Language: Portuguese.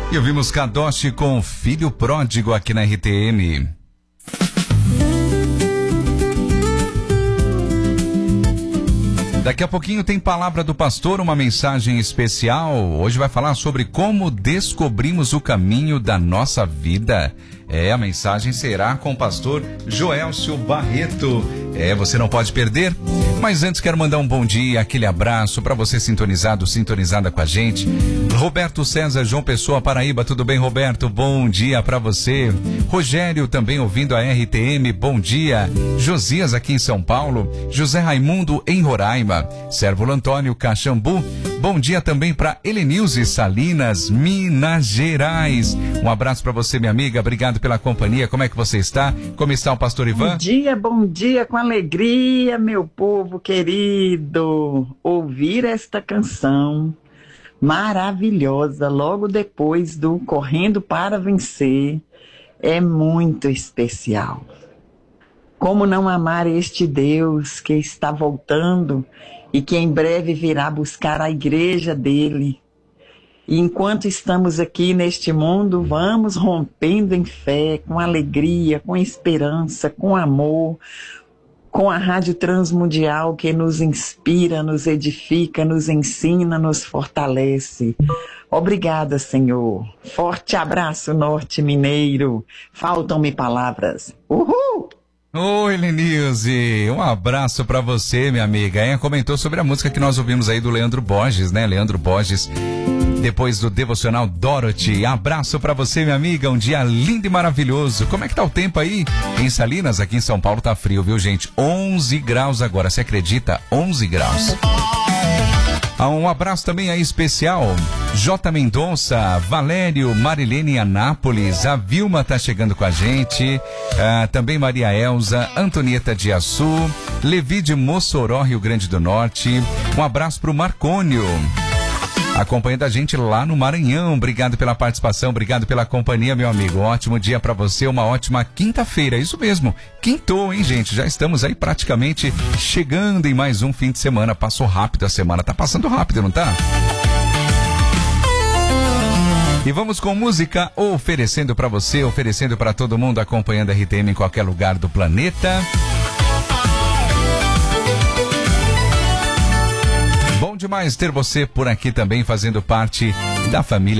E ouvimos Kadosh com Filho Pródigo aqui na RTM. Daqui a pouquinho tem Palavra do Pastor, uma mensagem especial. Hoje vai falar sobre como descobrimos o caminho da nossa vida. A mensagem será com o pastor Joelcio Barreto. Você não pode perder. Mas antes quero mandar um bom dia, aquele abraço para você sintonizada com a gente. Roberto César, João Pessoa, Paraíba, tudo bem, Roberto? Bom dia para você. Rogério também ouvindo a RTM, bom dia. Josias aqui em São Paulo, José Raimundo em Roraima, Sérvulo Antônio Caxambu, bom dia também para Helenilze Salinas, Minas Gerais. Um abraço para você, minha amiga, obrigado pela companhia. Como é que você está? Como está o pastor Ivan? Bom dia, com alegria, meu povo querido, ouvir esta canção maravilhosa logo depois do Correndo para Vencer é muito especial. Como não amar este Deus que está voltando e que em breve virá buscar a igreja dele? E enquanto estamos aqui neste mundo, vamos rompendo em fé, com alegria, com esperança, com amor, com a Rádio Transmundial que nos inspira, nos edifica, nos ensina, nos fortalece. Obrigada, Senhor. Forte abraço, Norte Mineiro. Faltam-me palavras. Uhul! Oi, Lenilze, um abraço pra você, minha amiga. Comentou sobre a música que nós ouvimos aí do Leandro Borges, né? Leandro Borges, depois do devocional Dorothy. Abraço pra você, minha amiga, um dia lindo e maravilhoso. Como é que tá o tempo aí? Em Salinas, aqui em São Paulo, tá frio, viu, gente? 11 graus agora, você acredita? 11 graus. Um abraço também aí especial, J. Mendonça, Valério, Marilene Anápolis, a Vilma tá chegando com a gente, também Maria Elza, Antonieta de Açu, Levi de Mossoró, Rio Grande do Norte. Um abraço pro Marcônio, acompanhando a gente lá no Maranhão. Obrigado pela participação, obrigado pela companhia, meu amigo. Um ótimo dia pra você, uma ótima quinta-feira. Isso mesmo, quintou, hein, gente? Já estamos aí praticamente chegando em mais um fim de semana. Passou rápido a semana, tá passando rápido, não tá? E vamos com música oferecendo pra você, oferecendo pra todo mundo acompanhando a RTM em qualquer lugar do planeta. Bom demais ter você por aqui também, fazendo parte da família